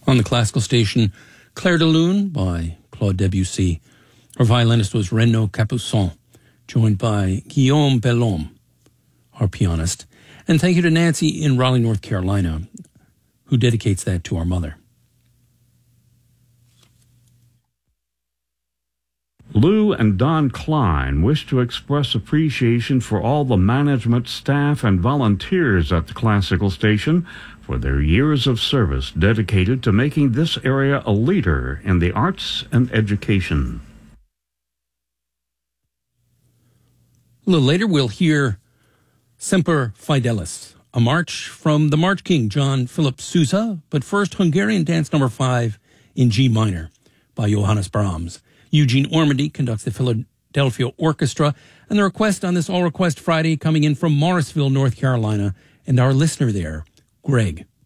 On the classical station, Clair de Lune by Claude Debussy. Our violinist was Renaud Capuçon, joined by Guillaume Bellhomme, our pianist. And thank you to Nancy in Raleigh, North Carolina, who dedicates that to our mother. Lou and Don Klein wish to express appreciation for all the management, staff, and volunteers at the classical station for their years of service dedicated to making this area a leader in the arts and education. A little later, we'll hear Semper Fidelis, a march from the March King, John Philip Sousa, but first Hungarian Dance No. 5 in G minor by Johannes Brahms. Eugene Ormandy conducts the Philadelphia Orchestra, and the request on this All Request Friday coming in from Morrisville, North Carolina, and our listener there, Greg.